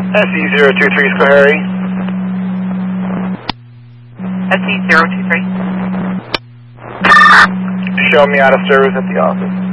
SE023 Schoharie. SE023. Show me out of service at the office.